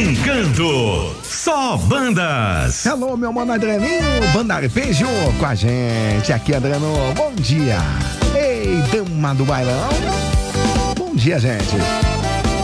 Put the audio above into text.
Encanto, só bandas. Hello, meu mano Adrianinho, Banda Arpejo com a gente. Aqui, Adriano, bom dia. Ei, dama do bailão. Bom dia, gente.